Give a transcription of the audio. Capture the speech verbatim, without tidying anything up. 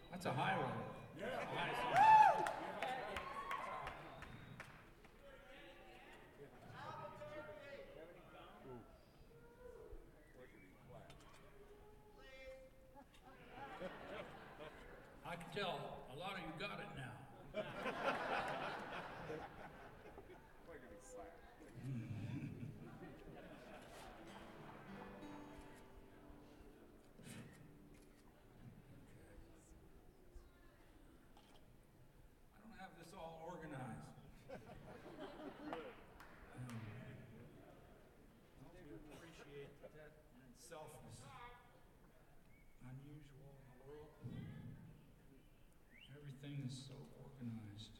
That's a high road. I can tell a lot of you got it now. I don't have this all organized. Um, I hope you appreciate that that in itself is unusual in the world. Everything is so organized.